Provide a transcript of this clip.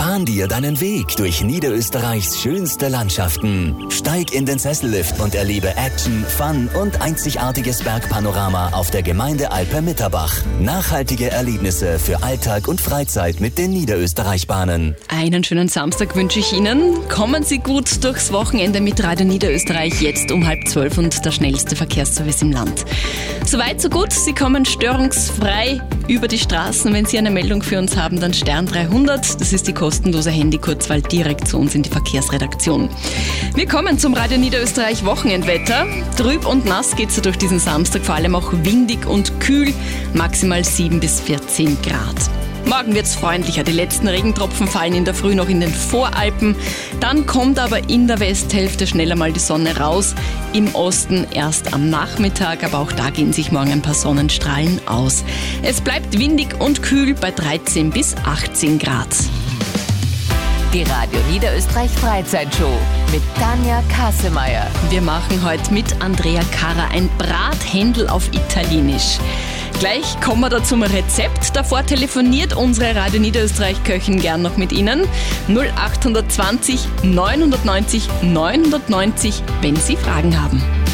Bahn dir deinen Weg durch Niederösterreichs schönste Landschaften. Steig in den Sessellift und erlebe Action, Fun und einzigartiges Bergpanorama auf der Gemeindealpe Mitterbach. Nachhaltige Erlebnisse für Alltag und Freizeit mit den Niederösterreich-Bahnen. Einen schönen Samstag wünsche ich Ihnen. Kommen Sie gut durchs Wochenende mit Radio Niederösterreich, jetzt um 11:30 und der schnellste Verkehrsservice im Land. Soweit, so gut. Sie kommen störungsfrei über die Straßen. Wenn Sie eine Meldung für uns haben, dann Stern 300. Das ist die kostenlose Handykurzwahl direkt zu uns in die Verkehrsredaktion. Wir kommen zum Radio Niederösterreich Wochenendwetter. Trüb und nass geht es durch diesen Samstag, vor allem auch windig und kühl, maximal 7 bis 14 Grad. Morgen wird es freundlicher. Die letzten Regentropfen fallen in der Früh noch in den Voralpen. Dann kommt aber in der Westhälfte schneller mal die Sonne raus. Im Osten erst am Nachmittag, aber auch da gehen sich morgen ein paar Sonnenstrahlen aus. Es bleibt windig und kühl bei 13 bis 18 Grad. Die Radio Niederösterreich Freizeitshow mit Tanja Kassemeyer. Wir machen heute mit Andrea Carra ein Brathändel auf Italienisch. Gleich kommen wir da zum Rezept. Davor telefoniert unsere Radio Niederösterreich-Köchin gern noch mit Ihnen. 0820 990 990, wenn Sie Fragen haben.